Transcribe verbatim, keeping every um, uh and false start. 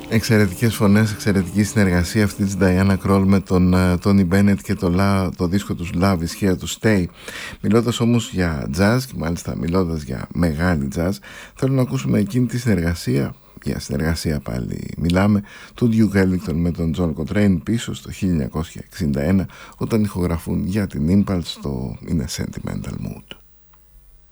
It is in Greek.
Εξαιρετικές φωνές, εξαιρετική συνεργασία αυτή της Diana Krall με τον Tony Bennett και το, το δίσκο τους Love is Here to Stay. Μιλώντας όμως για jazz και μάλιστα μιλώντας για μεγάλη jazz, θέλω να ακούσουμε εκείνη τη συνεργασία, για συνεργασία πάλι μιλάμε, του Duke Ellington με τον John Coltrane πίσω στο χίλια εννιακόσια εξήντα ένα, όταν ηχογραφούν για την Impulse το In a Sentimental Mood.